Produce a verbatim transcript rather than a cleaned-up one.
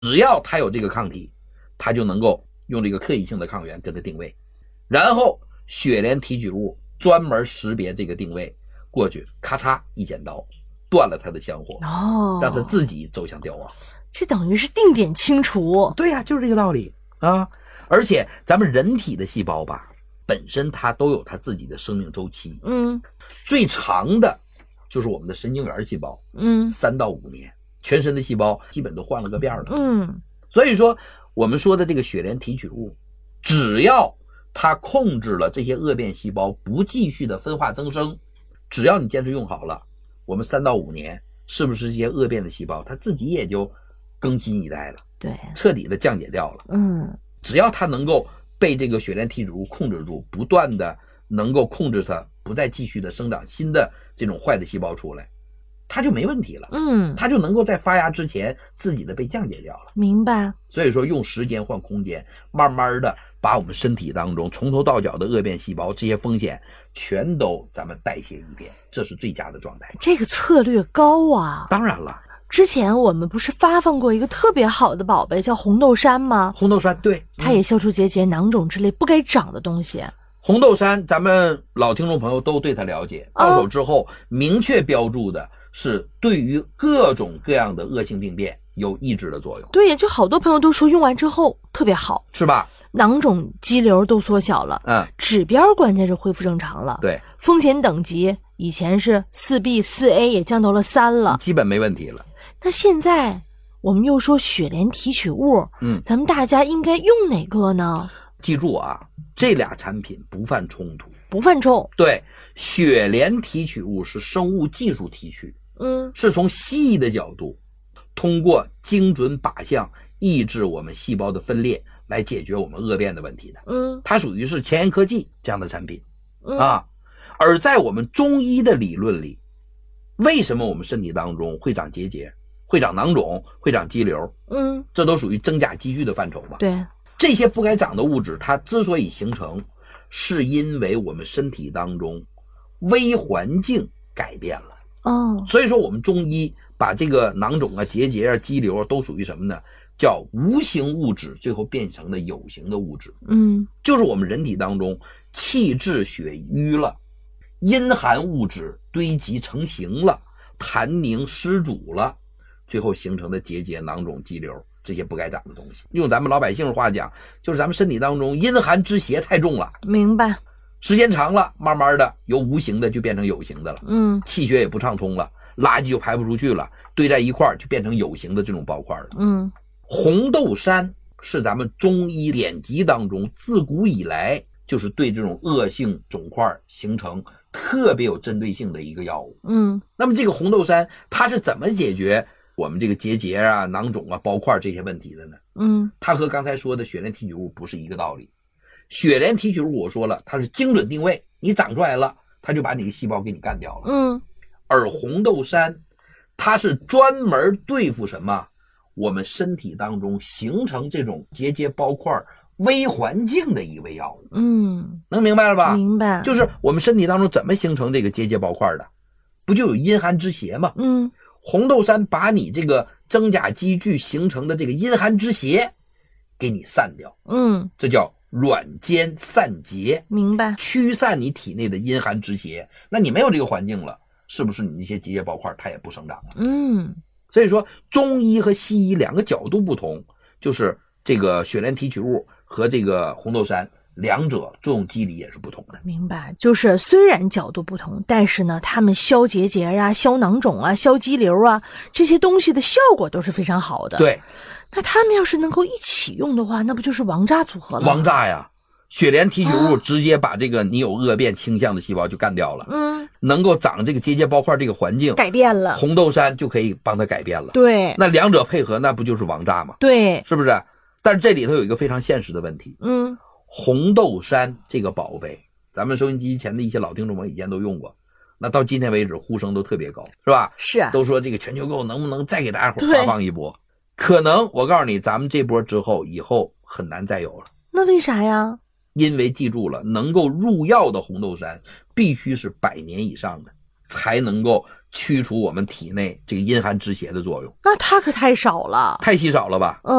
只要它有这个抗体，它就能够用这个特异性的抗原跟它定位，然后血联提取物专门识别这个定位，过去咔嚓一剪刀断了它的香火， 哦， 让它自己走向凋亡。 这等于是定点清除。 对呀、啊，就是这个道理啊。而且咱们人体的细胞吧，本身它都有它自己的生命周期， 嗯， 最长的就是我们的神经元细胞， 嗯， 三到五年，全身的细胞基本都换了个遍了， 嗯， 所以说我们说的这个血联提取物，只要它控制了这些恶变细胞不继续的分化增生，只要你坚持用好了，我们三到五年，是不是这些恶变的细胞它自己也就更新一代了， 对， 彻底的降解掉了。 嗯， 只要它能够被这个血联提取物控制住，不断的能够控制它不再继续的生长新的这种坏的细胞出来，它就没问题了。 嗯， 它就能够在发芽之前自己的被降解掉了。 明白。 所以说用时间换空间，慢慢的把我们身体当中从头到脚的恶变细胞这些风险全都咱们代谢一遍，这是最佳的状态。 这个策略高啊。 当然了， 之前我们不是发放过一个特别好的宝贝叫红豆杉吗？ 红豆杉，对， 它也消除结节、囊肿之类不该长的东西。 红豆杉咱们老听众朋友都对它了解，到手之后明确标注的是对于各种各样的恶性病变有抑制的作用。 对，就好多朋友都说用完之后特别好， 是吧？ 囊肿肌瘤都缩小了， 嗯， 指标关键是恢复正常了。 对， 风险等级以前是 四 B 四 A 也降到了三了， 基本没问题了。 那现在我们又说血联提取物， 嗯， 咱们大家应该用哪个呢？ 记住啊，这俩产品不犯冲突， 不犯冲。 对，血联提取物是生物技术提取， 嗯， 是从西医的角度，通过精准靶向抑制我们细胞的分裂来解决我们恶变的问题的。 嗯， 它属于是前沿科技这样的产品、 嗯、 啊。而在我们中医的理论里，为什么我们身体当中会长结节、会长囊肿、会长肌瘤？ 嗯， 这都属于真假积聚的范畴吧？ 对， 这些不该长的物质，它之所以形成，是因为我们身体当中微环境改变了。 哦， 所以说我们中医把这个囊肿啊、结节啊、肌瘤啊都属于什么呢？叫无形物质最后变成的有形的物质。 嗯， 就是我们人体当中气滞血瘀了，阴寒物质堆积成形了，痰凝湿阻了，最后形成的结节、囊肿、肌瘤，这些不该长的东西。用咱们老百姓的话讲，就是咱们身体当中阴寒之邪太重了， 明白。 时间长了，慢慢的由无形的就变成有形的了。 嗯， 气血也不畅通了，垃圾就排不出去了，堆在一块儿就变成有形的这种包块了。 嗯， 红豆杉是咱们中医典籍当中自古以来就是对这种恶性肿块形成特别有针对性的一个药物。 嗯， 那么这个红豆杉它是怎么解决我们这个结节啊、囊肿啊、包块这些问题的呢？ 嗯， 它和刚才说的血联提取物不是一个道理。血联提取物我说了，它是精准定位，你长出来了，它就把你的细胞给你干掉了。 嗯， 而红豆杉它是专门对付什么？我们身体当中形成这种结节包块微环境的一味药物。 嗯， 能明白了吧？ 明白。 就是我们身体当中怎么形成这个结节包块的？不就有阴寒之邪吗？ 嗯， 红豆杉把你这个真假积聚形成的这个阴寒之邪给你散掉。 嗯， 这叫软坚散结， 明白。 驱散你体内的阴寒之邪。那你没有这个环境了，是不是你那些结节包块它也不生长了？ 嗯， 所以说中医和西医两个角度不同，就是这个血联提取物和这个红豆杉两者作用机理也是不同的。 明白，就是虽然角度不同，但是呢，他们消结节啊、消囊肿啊、消肌瘤啊这些东西的效果都是非常好的。 对， 那他们要是能够一起用的话，那不就是王炸组合了？ 王炸呀！血联提取物直接把这个你有恶变倾向的细胞就干掉了。 嗯， 能够长这个结节包块这个环境改变了， 红豆杉就可以帮它改变了。 对， 那两者配合，那不就是王炸吗？ 对， 是不是？但是这里头有一个非常现实的问题。 嗯， 红豆杉这个宝贝，咱们收音机前的一些老听众们以前都用过，那到今天为止呼声都特别高，是吧？ 是啊， 都说这个全球购能不能再给大家伙发放一波？可能我告诉你，咱们这波之后以后很难再有了。 那为啥呀？ 因为记住了，能够入药的红豆杉必须是百年以上的，才能够驱除我们体内这个阴寒湿邪的作用。 那它可太少了， 太稀少了吧？ 嗯。